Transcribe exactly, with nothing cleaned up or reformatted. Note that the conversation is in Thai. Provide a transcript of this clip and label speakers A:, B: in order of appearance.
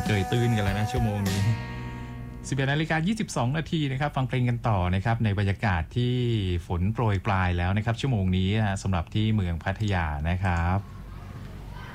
A: เกยตื้นกันแล้วนะชั่วโมงนี้สิบเอ็ดนาฬิกายี่สิบสองนาทีนะครับฟังเพลงกันต่อนะครับในบรรยากาศที่ฝนโปรยปลายแล้วนะครับชั่วโมงนี้สำหรับที่เมืองพัทยานะครับ